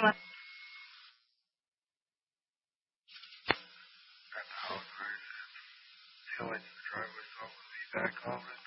At the house, right? Feel like the driveway's all the way back on it.